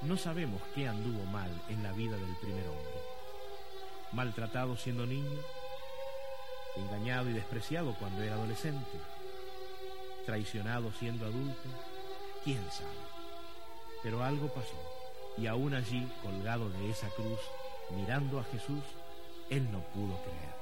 no sabemos qué anduvo mal en la vida del primer hombre. Maltratado siendo niño, engañado y despreciado cuando era adolescente, traicionado siendo adulto, quién sabe. Pero algo pasó, y aún allí, colgado de esa cruz, mirando a Jesús, él no pudo creer.